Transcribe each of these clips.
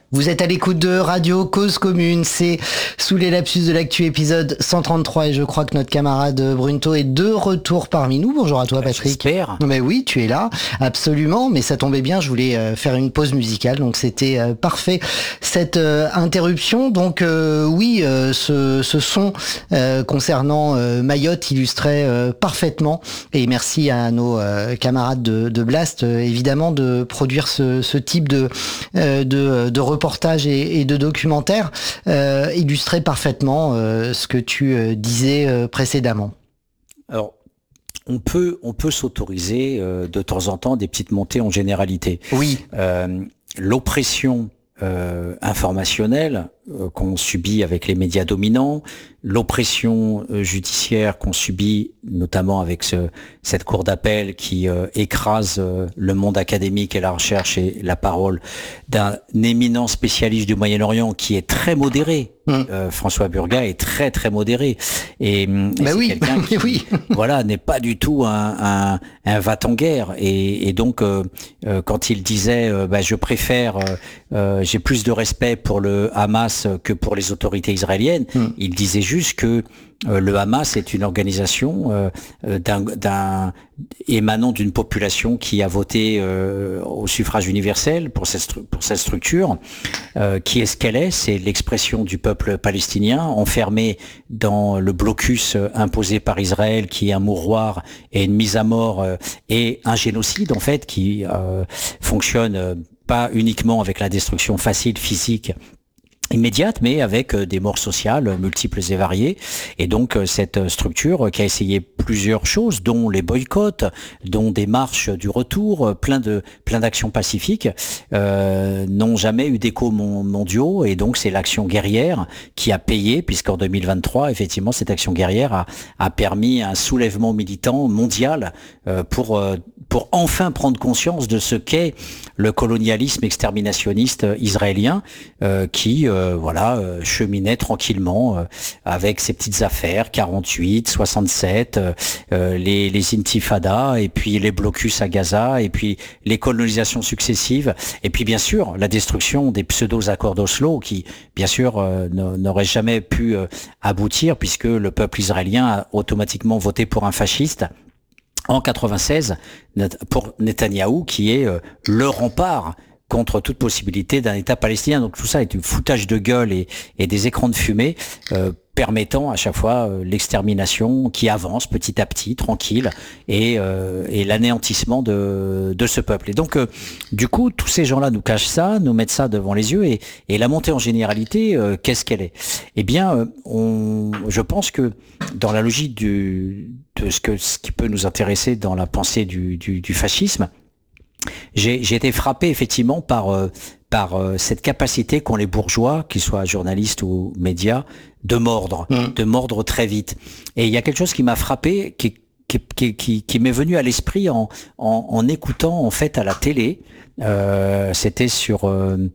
Vous êtes à l'écoute de Radio Cause Commune, c'est sous les lapsus de l'actu épisode 133 et je crois que notre camarade Brunto est de retour parmi nous. Bonjour à toi Patrick. J'espère. Mais oui, tu es là, absolument, mais ça tombait bien, je voulais faire une pause musicale, donc c'était parfait cette interruption. Donc oui, ce son concernant Mayotte illustrait parfaitement et merci à nos camarades de Blast évidemment de produire ce type de reportage et de documentaire illustrait parfaitement ce que tu disais précédemment. Alors, on peut s'autoriser de temps en temps des petites montées en généralité. Oui. L'oppression informationnelle qu'on subit avec les médias dominants, l'oppression judiciaire qu'on subit notamment avec cette cour d'appel qui écrase le monde académique et la recherche et la parole d'un éminent spécialiste du Moyen-Orient qui est très modéré. François Burga est très très modéré et c'est oui, quelqu'un qui oui. voilà n'est pas du tout un va-t-en-guerre et donc quand il disait je préfère j'ai plus de respect pour le Hamas que pour les autorités israéliennes, il disait juste que le Hamas est une organisation émanant d'une population qui a voté au suffrage universel pour cette structure. Qui est ce qu'elle est? C'est l'expression du peuple palestinien enfermé dans le blocus imposé par Israël, qui est un mouroir et une mise à mort et un génocide en fait qui fonctionne pas uniquement avec la destruction facile physique immédiate, mais avec des morts sociales multiples et variées. Et donc cette structure qui a essayé plusieurs choses, dont les boycotts, dont des marches du retour, plein d'actions pacifiques, n'ont jamais eu d'écho mondiaux. Et donc c'est l'action guerrière qui a payé, puisqu'en 2023, effectivement, cette action guerrière a permis un soulèvement militant mondial pour enfin prendre conscience de ce qu'est le colonialisme exterminationniste israélien qui cheminait tranquillement avec ses petites affaires 48, 67, les intifadas et puis les blocus à Gaza et puis les colonisations successives et puis bien sûr la destruction des pseudo-accords d'Oslo qui bien sûr n'auraient jamais pu aboutir puisque le peuple israélien a automatiquement voté pour un fasciste en 96 pour Netanyahou qui est le rempart contre toute possibilité d'un État palestinien. Donc tout ça est du foutage de gueule et des écrans de fumée permettant à chaque fois l'extermination qui avance petit à petit, tranquille, et l'anéantissement de ce peuple. Et donc du coup, tous ces gens-là nous cachent ça, nous mettent ça devant les yeux, et la montée en généralité, qu'est-ce qu'elle est? Eh bien, je pense que dans la logique de ce qui peut nous intéresser dans la pensée du fascisme, j'ai été frappé effectivement par cette capacité qu'ont les bourgeois, qu'ils soient journalistes ou médias, de mordre très vite. Et il y a quelque chose qui m'a frappé, qui m'est venu à l'esprit en écoutant en fait à la télé. C'était sur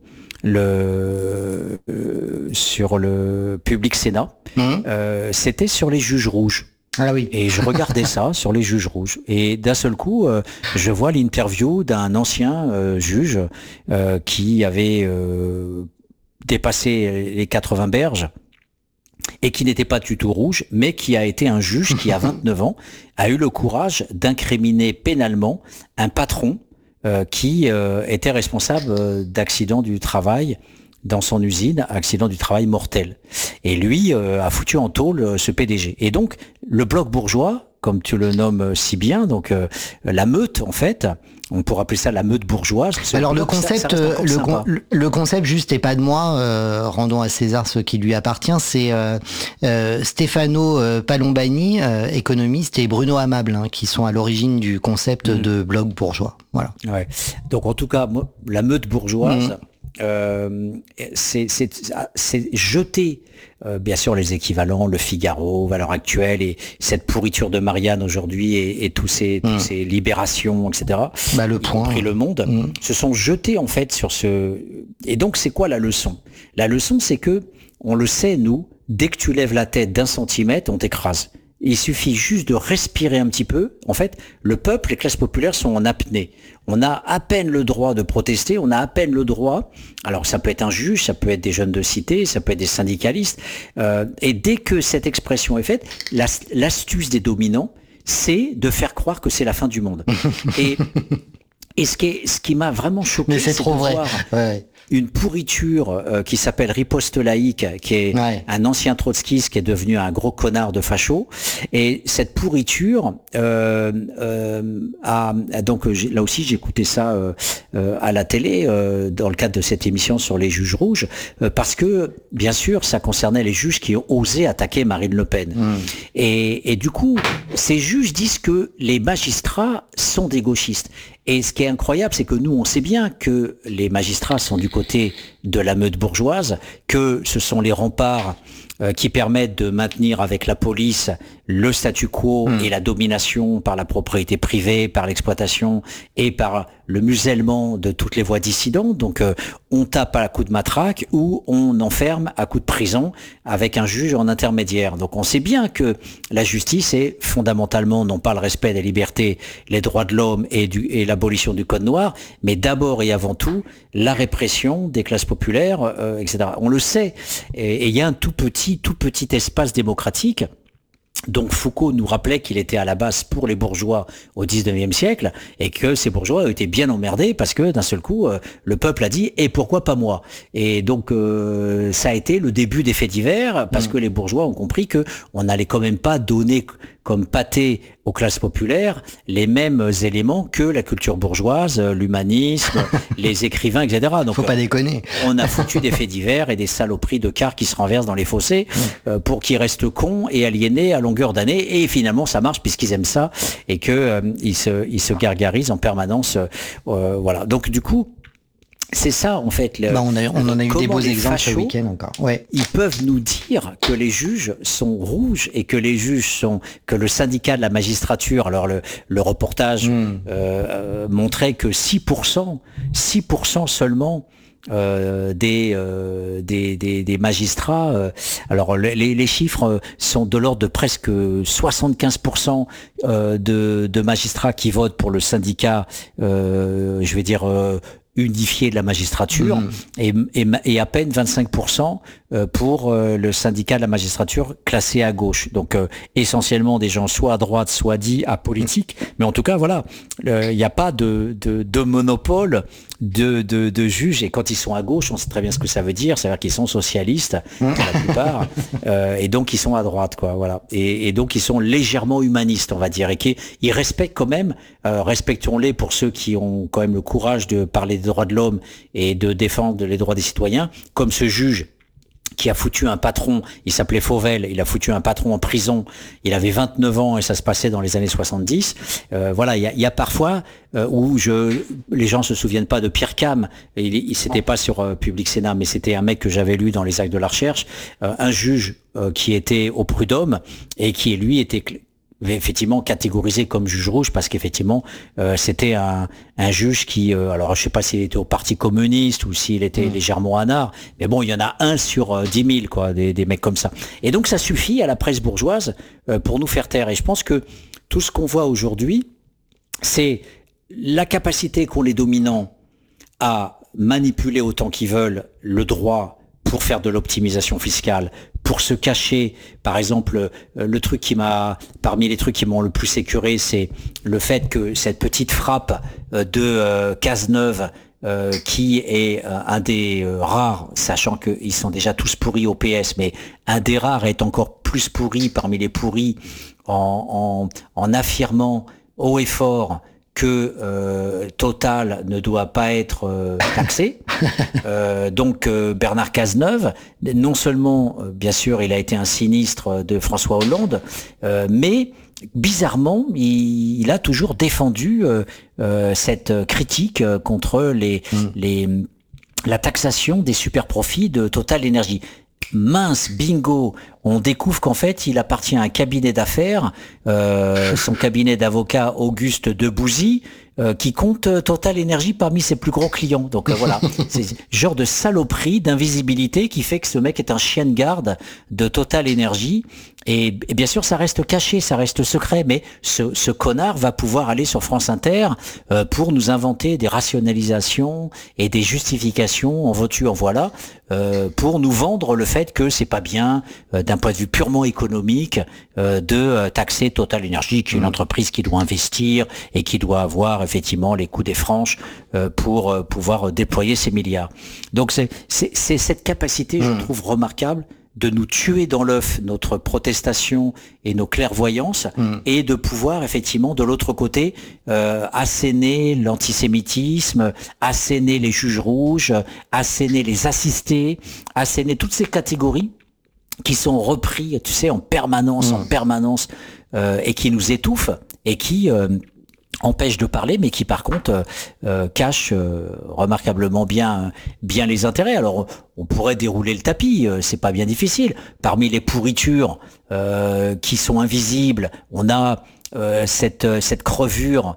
le Public Sénat. C'était sur les juges rouges. Ah oui. Et je regardais ça sur les juges rouges. Et d'un seul coup, je vois l'interview d'un ancien juge qui avait dépassé les 80 berges et qui n'était pas du tout rouge, mais qui a été un juge qui, à 29 ans, a eu le courage d'incriminer pénalement un patron qui était responsable d'accidents du travail dans son usine, accident du travail mortel. Et lui a foutu en tôle ce PDG. Et donc, le bloc bourgeois, comme tu le nommes si bien, donc la meute, en fait, on pourrait appeler ça la meute bourgeoise. Alors le concept, le concept juste et pas de moi, rendons à César ce qui lui appartient, c'est Stefano Palombani, économiste, et Bruno Amable, qui sont à l'origine du concept de bloc bourgeois. Voilà. Ouais. Donc en tout cas, moi, la meute bourgeoise, c'est jeter bien sûr les équivalents, le Figaro, Valeurs Actuelles et cette pourriture de Marianne aujourd'hui et tous ces libérations, etc. Le Point, y compris Le Monde, se sont jetés en fait sur ce. Et donc c'est quoi la leçon? La leçon, c'est que on le sait, nous, dès que tu lèves la tête d'1 centimètre, on t'écrase. il suffit juste de respirer un petit peu. En fait, le peuple, les classes populaires sont en apnée. On a à peine le droit de protester, on a à peine le droit. Alors ça peut être un juge, ça peut être des jeunes de cité, ça peut être des syndicalistes. Et dès que cette expression est faite, l'astuce des dominants, c'est de faire croire que c'est la fin du monde. Et ce qui m'a vraiment choqué, mais c'est trop de vrai. voir Ouais. une pourriture qui s'appelle Riposte laïque, qui est un ancien trotskiste qui est devenu un gros connard de facho. Et cette pourriture donc là aussi j'ai écouté ça à la télé dans le cadre de cette émission sur les juges rouges, parce que bien sûr ça concernait les juges qui ont osé attaquer Marine Le Pen. Et du coup ces juges disent que les magistrats sont des gauchistes. Et ce qui est incroyable, c'est que nous, on sait bien que les magistrats sont du côté de la meute bourgeoise, que ce sont les remparts qui permettent de maintenir avec la police le statu quo et la domination par la propriété privée, par l'exploitation et par le musellement de toutes les voies dissidentes. Donc on tape à coups de matraque ou on enferme à coups de prison avec un juge en intermédiaire. Donc on sait bien que la justice est fondamentalement non pas le respect des libertés, les droits de l'homme et l'abolition du code noir, mais d'abord et avant tout la répression des classes populaires, etc. On le sait. Et il y a un tout petit espace démocratique. Donc Foucault nous rappelait qu'il était à la base pour les bourgeois au 19e siècle et que ces bourgeois ont été bien emmerdés parce que d'un seul coup, le peuple a dit « et pourquoi pas moi ?» Et donc ça a été le début des faits divers parce que les bourgeois ont compris que on n'allait quand même pas donner comme pâté aux classes populaires les mêmes éléments que la culture bourgeoise, l'humanisme, les écrivains, etc. Donc, faut pas déconner. On a foutu des faits divers et des saloperies de cars qui se renversent dans les fossés pour qu'ils restent cons et aliénés à longueur d'année. Et finalement, ça marche puisqu'ils aiment ça et que ils se gargarisent en permanence. Voilà. Donc du coup, c'est ça en fait. On en a eu des beaux exemples ce fachos, week-end encore. Ouais. Ils peuvent nous dire que les juges sont rouges et que les juges sont, que le syndicat de la magistrature. Alors le reportage montrait que 6% seulement des magistrats. Alors les chiffres sont de l'ordre de presque 75% de magistrats qui votent pour le syndicat. Je vais dire unifié de la magistrature et à peine 25% pour le syndicat de la magistrature classé à gauche. Donc essentiellement des gens soit à droite, soit dits apolitiques. Mais en tout cas, voilà, il n'y a pas de monopole de juges. Et quand ils sont à gauche, on sait très bien ce que ça veut dire. C'est-à-dire qu'ils sont socialistes pour la plupart, et donc ils sont à droite, quoi. Voilà. Et donc ils sont légèrement humanistes, on va dire, et qu'ils respectent quand même. Respectons-les pour ceux qui ont quand même le courage de parler des droits de l'homme et de défendre les droits des citoyens, comme ce juge qui a foutu un patron, il s'appelait Fauvel, il a foutu un patron en prison, il avait 29 ans et ça se passait dans les années 70. Voilà, il y a parfois où les gens se souviennent pas de Pierre Cam, c'était pas sur Public Sénat, mais c'était un mec que j'avais lu dans les actes de la recherche, un juge qui était au prud'homme et qui lui était effectivement catégorisé comme juge rouge parce qu'effectivement c'était un juge qui alors je sais pas s'il était au Parti communiste ou s'il était légèrement anard, mais bon il y en a un sur 10 000 quoi, des mecs comme ça. Et donc ça suffit à la presse bourgeoise pour nous faire taire. Et je pense que tout ce qu'on voit aujourd'hui, c'est la capacité qu'ont les dominants à manipuler autant qu'ils veulent le droit pour faire de l'optimisation fiscale, pour se cacher. Par exemple, parmi les trucs qui m'ont le plus écœuré, c'est le fait que cette petite frappe de Cazeneuve, qui est un des rares, sachant qu'ils sont déjà tous pourris au PS, mais un des rares est encore plus pourri parmi les pourris en affirmant haut et fort que Total ne doit pas être taxé. Donc Bernard Cazeneuve, non seulement, bien sûr, il a été un sinistre de François Hollande, mais bizarrement, il a toujours défendu cette critique contre la taxation des superprofits de Total Énergie. Mince, bingo, on découvre qu'en fait il appartient à un cabinet d'affaires, son cabinet d'avocat Auguste Debouzy, qui compte Total Énergie parmi ses plus gros clients. Donc voilà, c'est genre de saloperie, d'invisibilité qui fait que ce mec est un chien de garde de Total Énergie Et bien sûr, ça reste caché, ça reste secret, mais ce connard va pouvoir aller sur France Inter pour nous inventer des rationalisations et des justifications en veux-tu, en voilà, pour nous vendre le fait que c'est pas bien, d'un point de vue purement économique, de taxer Total Energy, qui est une entreprise qui doit investir et qui doit avoir effectivement les coups des franches pour pouvoir déployer ses milliards. Donc c'est cette capacité, je trouve remarquable, de nous tuer dans l'œuf notre protestation et nos clairvoyances et de pouvoir effectivement de l'autre côté asséner l'antisémitisme, asséner les juges rouges, asséner les assistés, asséner toutes ces catégories qui sont repris, tu sais, en permanence et qui nous étouffent et qui empêche de parler, mais qui par contre cache remarquablement bien les intérêts. Alors on pourrait dérouler le tapis, c'est pas bien difficile. Parmi les pourritures qui sont invisibles, on a cette crevure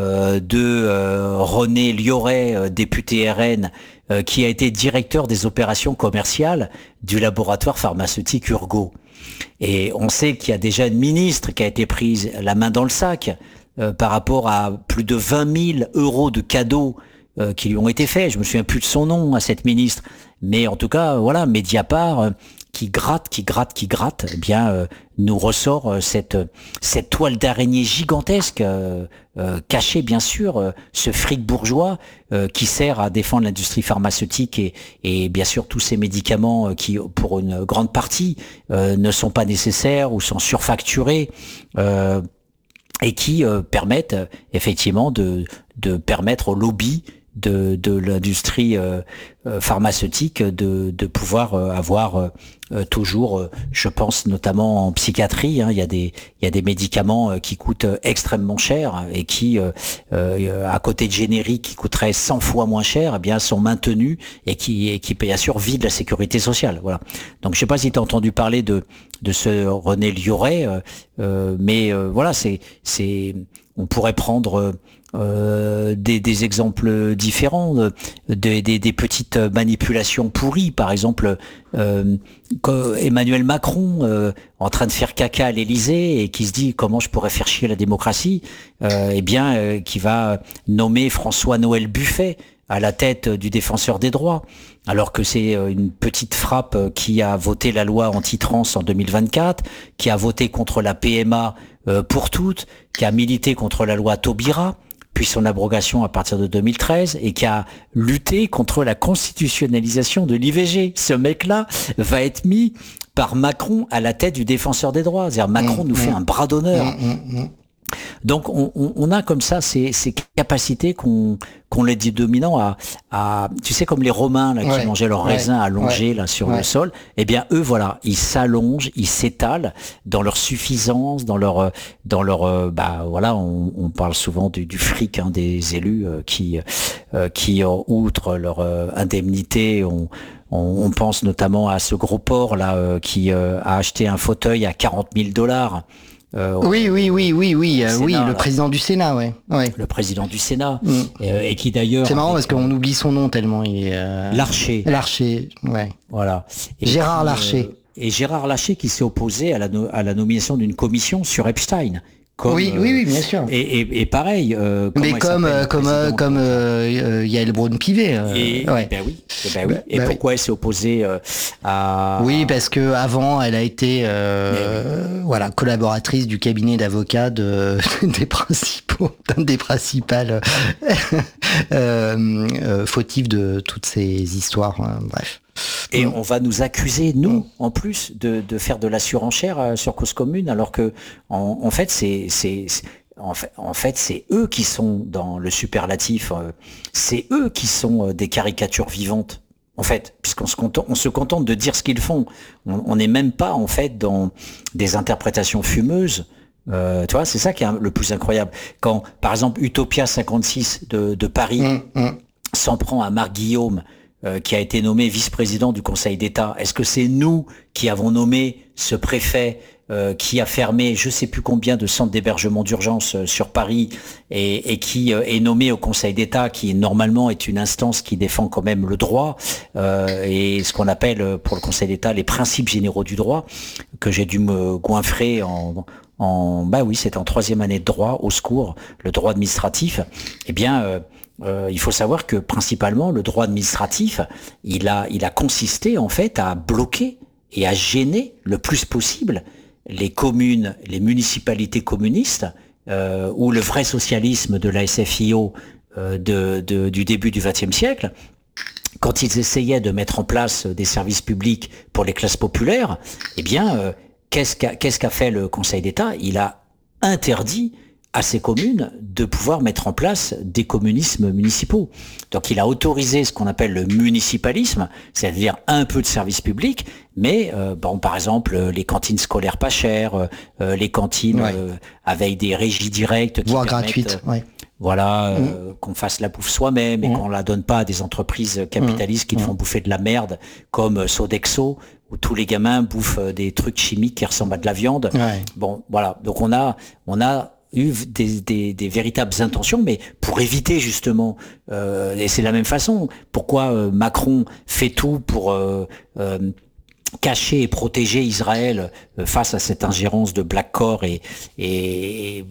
de René Lioret, député RN, qui a été directeur des opérations commerciales du laboratoire pharmaceutique Urgo. Et on sait qu'il y a déjà une ministre qui a été prise la main dans le sac par rapport à plus de 20 000 euros de cadeaux qui lui ont été faits. Je me souviens plus de son nom à cette ministre, mais en tout cas, voilà, Mediapart qui gratte, eh bien nous ressort cette toile d'araignée gigantesque, cachée bien sûr, ce fric bourgeois qui sert à défendre l'industrie pharmaceutique et bien sûr tous ces médicaments qui, pour une grande partie, ne sont pas nécessaires ou sont surfacturés. Et qui permettent effectivement de permettre au lobby de l'industrie pharmaceutique de pouvoir avoir toujours, je pense notamment en psychiatrie, il y a des médicaments qui coûtent extrêmement cher et qui à côté de génériques qui coûteraient 100 fois moins cher, eh bien sont maintenus et qui bien sûr vident la sécurité sociale. Voilà. Donc je sais pas si tu as entendu parler de ce René Lioret, mais voilà, on pourrait prendre des exemples différents, des petites manipulations pourries, par exemple Emmanuel Macron en train de faire caca à l'Élysée et qui se dit comment je pourrais faire chier la démocratie, qui va nommer François-Noël Buffet à la tête du défenseur des droits, alors que c'est une petite frappe qui a voté la loi anti-trans en 2024, qui a voté contre la PMA pour toutes, qui a milité contre la loi Taubira, puis son abrogation à partir de 2013, et qui a lutté contre la constitutionnalisation de l'IVG. Ce mec-là va être mis par Macron à la tête du défenseur des droits. C'est-à-dire Macron nous fait un bras d'honneur. Donc on a comme ça ces capacités qu'on les dit dominants à tu sais, comme les Romains là qui mangeaient leurs raisins allongés là sur le sol, eh bien eux voilà, ils s'allongent, ils s'étalent dans leur suffisance, dans leur voilà, on parle souvent du fric des élus qui outre leur indemnité, on pense notamment à ce gros porc là qui a acheté un fauteuil à $40 000. Oui, le président du Sénat, ouais. Le président du Sénat, et qui d'ailleurs... C'est marrant parce qu'on oublie son nom tellement il est... Larcher. Larcher, ouais. Voilà. Et Gérard Larcher. Et Gérard Larcher qui s'est opposé à la nomination d'une commission sur Epstein. Oui, bien sûr. Et pareil. Mais comme Yael Braun-Pivet. Et pourquoi elle s'est opposée à... Oui, parce que avant, elle a été collaboratrice du cabinet d'avocats d'un des principaux fautifs de toutes ces histoires. Bref. Et on va nous accuser, nous, en plus, de faire de la surenchère sur cause commune, alors que en fait, c'est eux qui sont dans le superlatif. C'est eux qui sont des caricatures vivantes. En fait, puisqu'on se contente de dire ce qu'ils font. On n'est même pas, en fait, dans des interprétations fumeuses. Tu vois, c'est ça qui est le plus incroyable. Quand, par exemple, Utopia 56 de Paris s'en prend à Marc Guillaume, qui a été nommé vice-président du Conseil d'État? Est-ce que c'est nous qui avons nommé ce préfet qui a fermé je sais plus combien de centres d'hébergement d'urgence sur Paris et qui est nommé au Conseil d'État, qui normalement est une instance qui défend quand même le droit et ce qu'on appelle pour le Conseil d'État les principes généraux du droit, que j'ai dû me goinfrer c'était en 3e année de droit, au secours, le droit administratif. Eh bien, il faut savoir que principalement le droit administratif, il a consisté en fait à bloquer et à gêner le plus possible les communes, les municipalités communistes, ou le vrai socialisme de la SFIO du début du XXe siècle, quand ils essayaient de mettre en place des services publics pour les classes populaires, eh bien, qu'est-ce qu'a fait le Conseil d'État? Il a interdit à ces communes de pouvoir mettre en place des communismes municipaux. Donc il a autorisé ce qu'on appelle le municipalisme, c'est-à-dire un peu de service public, mais par exemple les cantines scolaires pas chères, les cantines avec des régies directes qui voire permettent, gratuites, qu'on fasse la bouffe soi-même et qu'on la donne pas à des entreprises capitalistes qui te font bouffer de la merde comme Sodexo, où tous les gamins bouffent des trucs chimiques qui ressemblent à de la viande. Bon, voilà. Donc on a eu des véritables intentions, mais pour éviter justement, et c'est de la même façon, pourquoi Macron fait tout pour cacher et protéger Israël face à cette ingérence de Black Corps et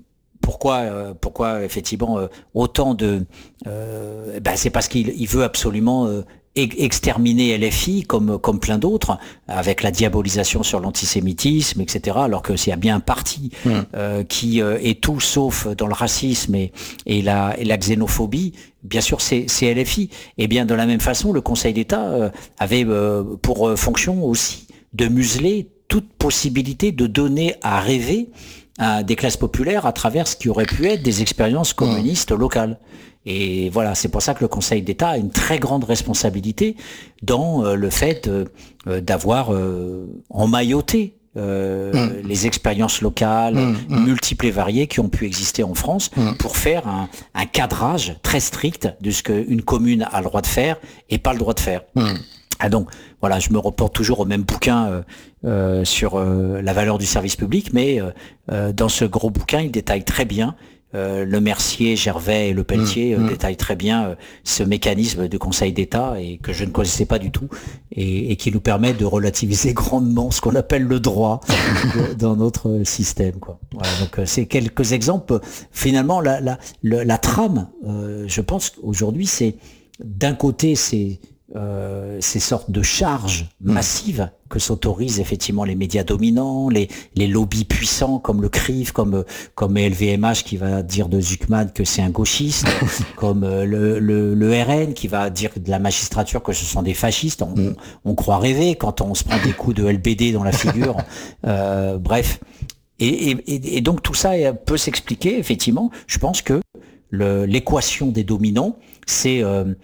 pourquoi effectivement autant de c'est parce qu'il veut absolument exterminer LFI comme plein d'autres, avec la diabolisation sur l'antisémitisme, etc. Alors que s'il y a bien un parti qui est tout sauf dans le racisme et la xénophobie, bien sûr c'est LFI. Et bien de la même façon, le Conseil d'État avait pour fonction aussi de museler toute possibilité de donner à rêver à des classes populaires à travers ce qui aurait pu être des expériences communistes locales. Et voilà, c'est pour ça que le Conseil d'État a une très grande responsabilité dans le fait d'avoir emmailloté les expériences locales multiples et variées qui ont pu exister en France pour faire un cadrage très strict de ce qu'une commune a le droit de faire et pas le droit de faire. Ah donc voilà, je me reporte toujours au même bouquin sur la valeur du service public, mais dans ce gros bouquin, il détaille très bien, Le Mercier, Gervais et Le Pelletier détaillent très bien ce mécanisme du Conseil d'État et que je ne connaissais pas du tout et qui nous permet de relativiser grandement ce qu'on appelle le droit dans notre système, quoi. Voilà, donc c'est quelques exemples. Finalement, la trame, je pense qu'aujourd'hui, c'est d'un côté, c'est ces sortes de charges massives que s'autorisent effectivement les médias dominants, les lobbies puissants comme le CRIF, comme LVMH qui va dire de Zuckman que c'est un gauchiste, comme le RN qui va dire de la magistrature que ce sont des fascistes. On croit rêver quand on se prend des coups de LBD dans la figure. Bref. Et donc tout ça peut s'expliquer effectivement. Je pense que l'équation des dominants, c'est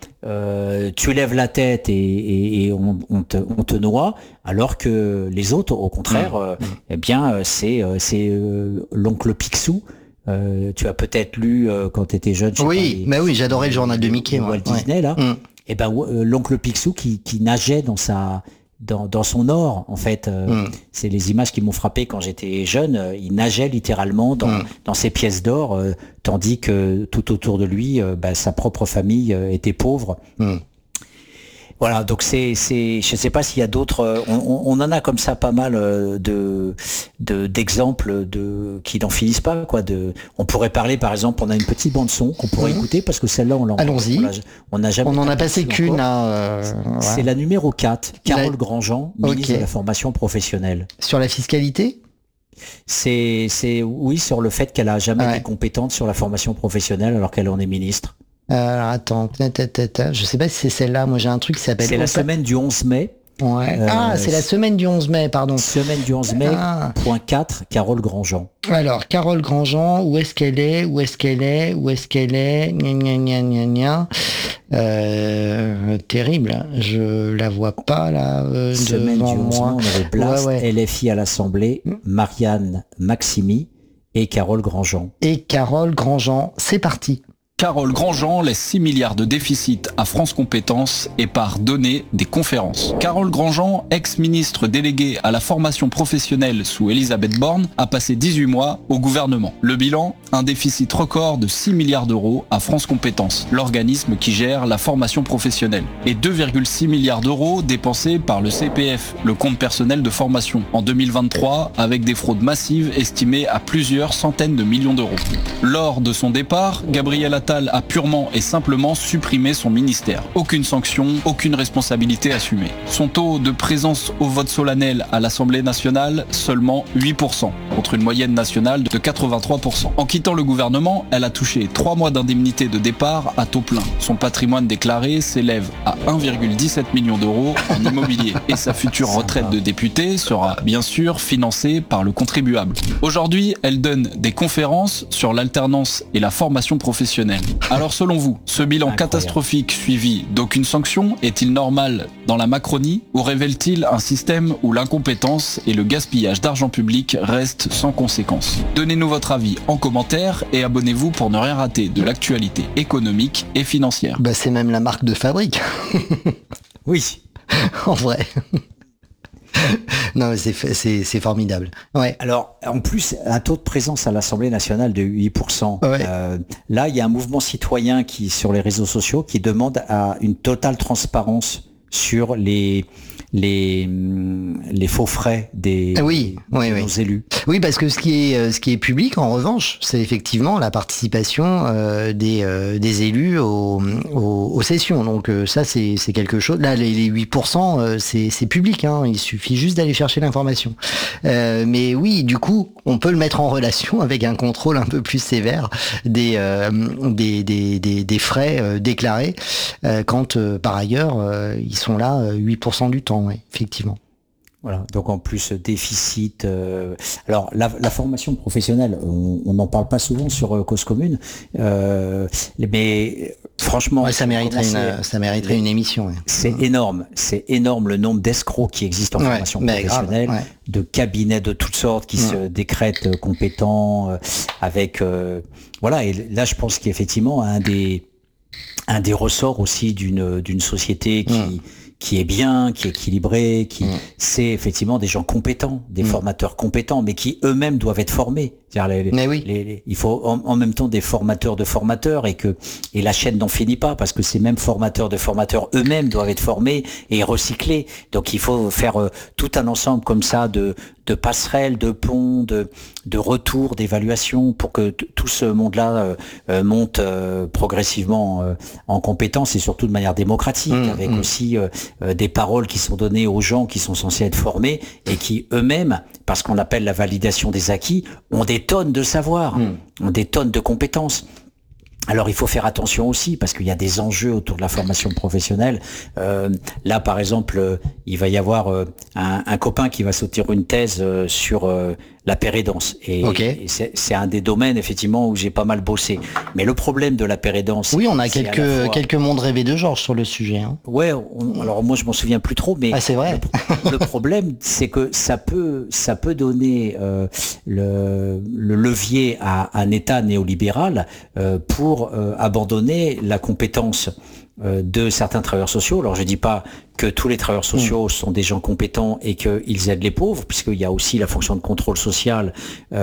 tu lèves la tête et on te noie, alors que les autres, au contraire, eh bien c'est l'oncle Picsou. Tu as peut-être lu quand tu étais jeune. Oui, mais oui, j'adorais le journal de Mickey. Walt Disney là. Et ben l'oncle Picsou qui nageait dans son or, en fait. C'est les images qui m'ont frappé quand j'étais jeune. Il nageait littéralement dans ses pièces d'or, tandis que tout autour de lui, sa propre famille était pauvre. Voilà, donc je sais pas s'il y a d'autres. On en a comme ça pas mal d'exemples qui n'en finissent pas, quoi. On pourrait parler, par exemple, on a une petite bande son qu'on pourrait écouter parce que celle-là, allons-y. On n'a jamais. On n'en a passé qu'une. C'est la numéro 4, Carole Grandjean, ministre de la formation professionnelle. Sur la fiscalité. C'est oui, sur le fait qu'elle a jamais été compétente sur la formation professionnelle alors qu'elle en est ministre. Alors attends, je sais pas si c'est celle-là. Moi j'ai un truc qui s'appelle. C'est la semaine du 11 mai. Ouais. C'est la semaine du 11 mai, pardon. Semaine du 11 mai, point 4, Carole Grandjean. Alors, Carole Grandjean, où est-ce qu'elle est Gna. Terrible, je la vois pas là Semaine devant du 11 moi. mai, on avait Blast, LFI à l'Assemblée, Marianne Maximi et Carole Grandjean. Et Carole Grandjean, c'est parti. Carole Grandjean laisse 6 milliards de déficit à France Compétences et part donner des conférences. Carole Grandjean, ex-ministre déléguée à la formation professionnelle sous Elisabeth Borne, a passé 18 mois au gouvernement. Le bilan, un déficit record de 6 milliards d'euros à France Compétences, l'organisme qui gère la formation professionnelle, et 2,6 milliards d'euros dépensés par le CPF, le compte personnel de formation, en 2023, avec des fraudes massives estimées à plusieurs centaines de millions d'euros. Lors de son départ, Gabriel Attal a purement et simplement supprimé son ministère. Aucune sanction, aucune responsabilité assumée. Son taux de présence au vote solennel à l'Assemblée nationale, seulement 8%, contre une moyenne nationale de 83%. En quittant le gouvernement, elle a touché 3 mois d'indemnité de départ à taux plein. Son patrimoine déclaré s'élève à 1,17 million d'euros en immobilier. Et sa future retraite de députée sera bien sûr financée par le contribuable. Aujourd'hui, elle donne des conférences sur l'alternance et la formation professionnelle. Alors selon vous, ce bilan catastrophique suivi d'aucune sanction est-il normal dans la Macronie ou révèle-t-il un système où l'incompétence et le gaspillage d'argent public restent sans conséquence? Donnez-nous votre avis en commentaire et abonnez-vous pour ne rien rater de l'actualité économique et financière. C'est même la marque de fabrique. Oui. En vrai. Non, mais c'est formidable. Ouais. Alors, en plus, un taux de présence à l'Assemblée nationale de 8%. Ouais. Là, il y a un mouvement citoyen qui, sur les réseaux sociaux, qui demande à une totale transparence sur les faux frais des nos élus. Oui, parce que ce qui est public, en revanche, c'est effectivement la participation des élus aux sessions. Donc ça, c'est quelque chose. Là, les 8%, c'est public. Hein, il suffit juste d'aller chercher l'information. Mais oui, du coup, on peut le mettre en relation avec un contrôle un peu plus sévère des frais déclarés quand par ailleurs ils sont là 8% du temps, ouais, effectivement. Voilà, donc en plus déficit. Alors la formation professionnelle, on n'en parle pas souvent sur Cause Commune, mais franchement, ça mériterait une émission. Ouais. C'est énorme le nombre d'escrocs qui existent en formation professionnelle, grave, de cabinets de toutes sortes qui se décrètent compétents, avec voilà. Et là, je pense qu'effectivement un des ressorts aussi d'une société qui est bien, qui est équilibré, c'est effectivement des gens compétents, des formateurs compétents, mais qui eux-mêmes doivent être formés. Il faut en même temps des formateurs de formateurs et la chaîne n'en finit pas parce que ces mêmes formateurs de formateurs eux-mêmes doivent être formés et recyclés. Donc il faut faire tout un ensemble comme ça de passerelles, de ponts, de retours, d'évaluation pour que tout ce monde-là monte progressivement en compétences et surtout de manière démocratique, avec aussi des paroles qui sont données aux gens qui sont censés être formés et qui eux-mêmes, parce qu'on appelle la validation des acquis, ont des tonnes de savoir, ont des tonnes de compétences. Alors il faut faire attention aussi parce qu'il y a des enjeux autour de la formation professionnelle. Là par exemple, il va y avoir un copain qui va sortir une thèse sur la pérédance et c'est un des domaines effectivement où j'ai pas mal bossé. Mais le problème de la pérédance, oui, on a quelques mondes rêvés de Georges sur le sujet. Hein. Ouais, alors moi je m'en souviens plus trop, mais c'est vrai. Le problème c'est que ça peut donner le levier à un État néolibéral pour abandonner la compétence de certains travailleurs sociaux. Alors je dis pas que tous les travailleurs sociaux sont des gens compétents et qu'ils aident les pauvres, puisqu'il y a aussi la fonction de contrôle social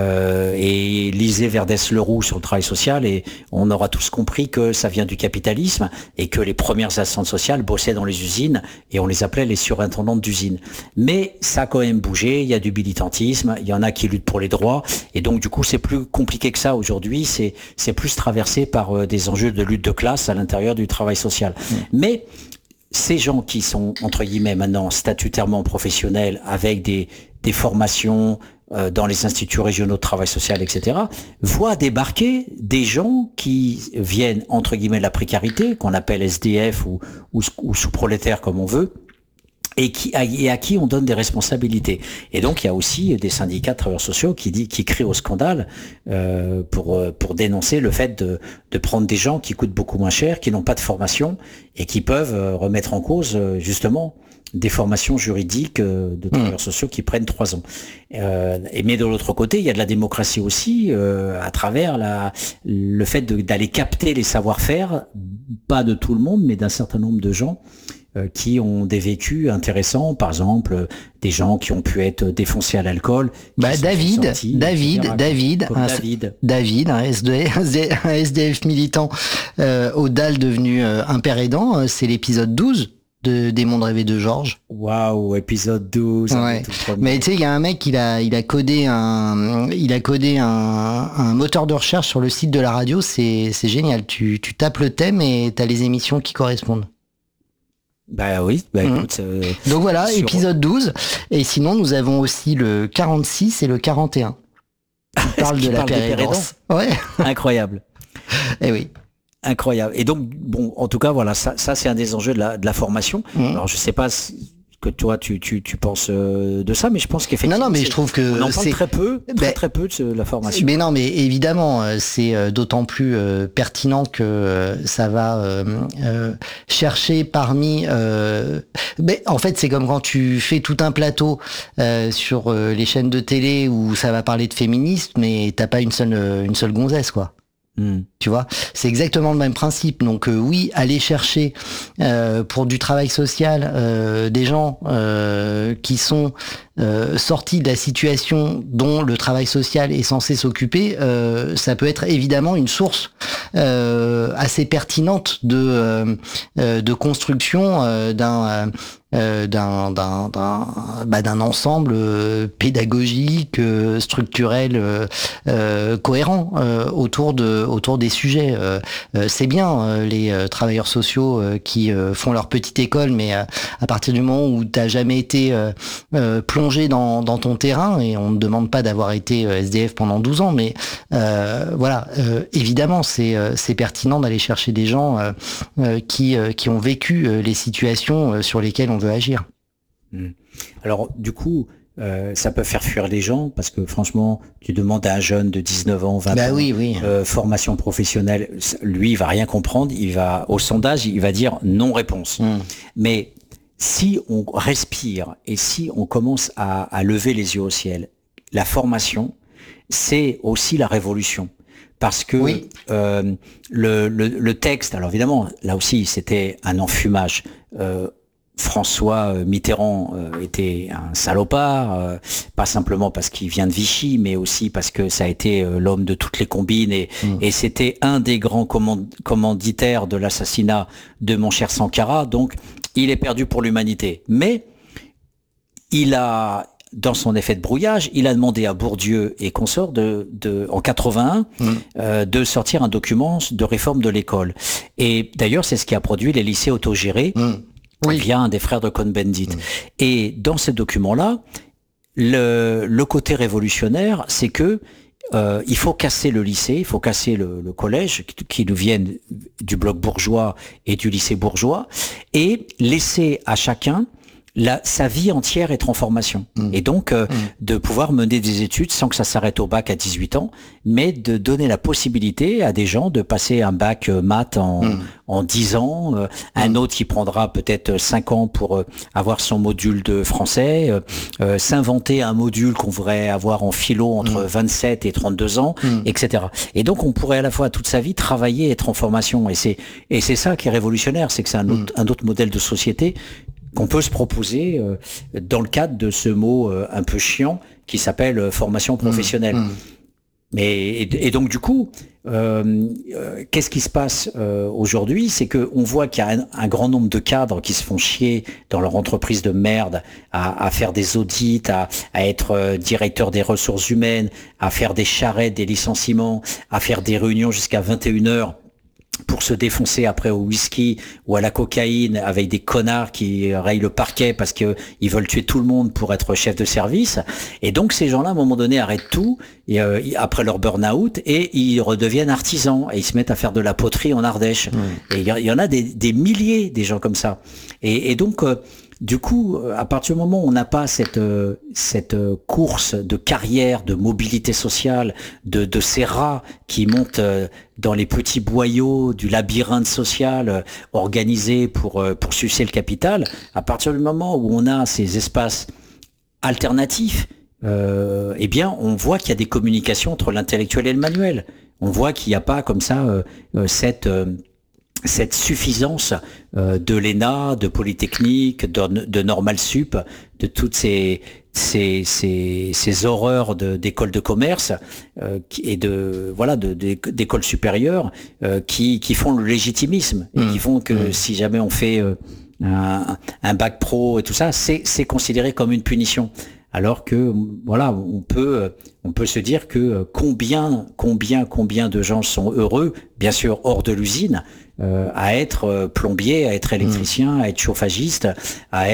et lisez Verdès Leroux sur le travail social et on aura tous compris que ça vient du capitalisme et que les premières assistantes sociales bossaient dans les usines et on les appelait les surintendantes d'usines. Mais ça a quand même bougé, il y a du militantisme, il y en a qui luttent pour les droits et donc du coup c'est plus compliqué que ça aujourd'hui, c'est plus traversé par des enjeux de lutte de classe à l'intérieur du travail social. Mais ces gens qui sont, entre guillemets, maintenant statutairement professionnels, avec des formations dans les instituts régionaux de travail social, etc., voient débarquer des gens qui viennent, entre guillemets, de la précarité, qu'on appelle SDF ou sous-prolétaires, comme on veut, et à qui on donne des responsabilités. Et donc il y a aussi des syndicats de travailleurs sociaux qui crient au scandale pour dénoncer le fait de prendre des gens qui coûtent beaucoup moins cher, qui n'ont pas de formation et qui peuvent remettre en cause justement des formations juridiques de travailleurs sociaux qui prennent 3 ans. Mais de l'autre côté, il y a de la démocratie aussi à travers le fait d'aller capter les savoir-faire, pas de tout le monde, mais d'un certain nombre de gens qui ont des vécus intéressants, par exemple des gens qui ont pu être défoncés à l'alcool. David, un SDF militant au DAL devenu un père aidant, c'est l'épisode 12 des mondes rêvés de Georges. Waouh, épisode 12. Ouais. Mais tu sais, il y a un mec, il a codé un moteur de recherche sur le site de la radio, c'est génial. Tu tapes le thème et t'as les émissions qui correspondent. Bah oui, écoute. Donc voilà, épisode 12. Et sinon, nous avons aussi le 46 et le 41. On parle de la pérédance. Ouais. Incroyable. Eh oui. Incroyable. Et donc, bon, en tout cas, voilà, ça c'est un des enjeux de la formation. Alors, je sais pas que toi, tu penses de ça, mais je pense qu'effectivement... Non, mais je trouve que... On en parle très peu de la formation. Mais non, mais évidemment, c'est d'autant plus pertinent que ça va chercher parmi... Mais en fait, c'est comme quand tu fais tout un plateau sur les chaînes de télé où ça va parler de féminisme, mais t'as pas une seule gonzesse, quoi. Tu vois, c'est exactement le même principe. Donc oui, aller chercher pour du travail social des gens qui sont sortis de la situation dont le travail social est censé s'occuper, ça peut être évidemment une source assez pertinente de construction d'un ensemble pédagogique, structurel, cohérent autour des sujets. C'est bien les travailleurs sociaux qui font leur petite école, mais à partir du moment où t'as jamais été plongé dans ton terrain, et on ne demande pas d'avoir été SDF pendant 12 ans, mais voilà, évidemment c'est pertinent d'aller chercher des gens qui ont vécu les situations sur lesquelles on veut agir. Alors du coup, ça peut faire fuir les gens parce que franchement, tu demandes à un jeune de 19 ans, 20 ans, oui. formation professionnelle, lui il va rien comprendre, il va au sondage, il va dire non réponse. Mais si on respire et si on commence à lever les yeux au ciel, la formation, c'est aussi la révolution. Parce que le texte, alors évidemment, là aussi, c'était un enfumage. François Mitterrand était un salopard, pas simplement parce qu'il vient de Vichy, mais aussi parce que ça a été l'homme de toutes les combines et c'était un des grands commanditaires de l'assassinat de mon cher Sankara, donc il est perdu pour l'humanité. Mais il a, dans son effet de brouillage, il a demandé à Bourdieu et consorts en 81 de sortir un document de réforme de l'école. Et d'ailleurs, c'est ce qui a produit les lycées autogérés. Via un des frères de Cohn-Bendit. Et dans ces documents-là, le côté révolutionnaire, c'est que il faut casser le lycée, il faut casser le collège, qui nous viennent du bloc bourgeois et du lycée bourgeois, et laisser à chacun sa vie entière être en formation. Et donc, de pouvoir mener des études sans que ça s'arrête au bac à 18 ans, mais de donner la possibilité à des gens de passer un bac maths en 10 ans, un autre qui prendra peut-être 5 ans pour avoir son module de français, s'inventer un module qu'on voudrait avoir en philo entre 27 et 32 ans, etc. Et donc, on pourrait à la fois toute sa vie travailler, être en formation. Et c'est ça qui est révolutionnaire, c'est que c'est un autre modèle de société qu'on peut se proposer dans le cadre de ce mot un peu chiant qui s'appelle formation professionnelle. Mais et donc du coup, qu'est-ce qui se passe aujourd'hui? C'est que on voit qu'il y a un grand nombre de cadres qui se font chier dans leur entreprise de merde à faire des audits, à être directeur des ressources humaines, à faire des charrettes, des licenciements, à faire des réunions jusqu'à 21h pour se défoncer après au whisky ou à la cocaïne avec des connards qui rayent le parquet parce que ils veulent tuer tout le monde pour être chef de service. Et donc ces gens-là, à un moment donné, arrêtent tout et, après leur burn-out et ils redeviennent artisans et ils se mettent à faire de la poterie en Ardèche. Et il y en a des milliers des gens comme ça. Et donc Du coup, à partir du moment où on n'a pas cette course de carrière, de mobilité sociale, de ces rats qui montent dans les petits boyaux du labyrinthe social organisé pour sucer le capital, à partir du moment où on a ces espaces alternatifs, eh bien, on voit qu'il y a des communications entre l'intellectuel et le manuel. On voit qu'il n'y a pas comme ça cette suffisance de l'ENA, de Polytechnique, de Normal Sup, de toutes ces horreurs d'écoles de commerce et d'écoles supérieures qui font le légitimisme et qui font que si jamais on fait un bac pro et tout ça, c'est considéré comme une punition. Alors que voilà, on peut se dire que combien de gens sont heureux, bien sûr hors de l'usine, à être plombier, à être électricien, à être chauffagiste, à